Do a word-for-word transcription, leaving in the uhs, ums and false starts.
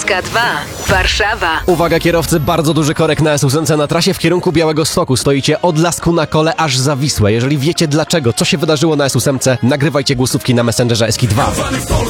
K dwa, Warszawa. Uwaga kierowcy, bardzo duży korek na S ósem na trasie w kierunku Białegostoku. Stoicie od Lasku na Kole aż za Wisłę. Jeżeli wiecie dlaczego, co się wydarzyło na S ósem, nagrywajcie głosówki na Messengerze S K dwa.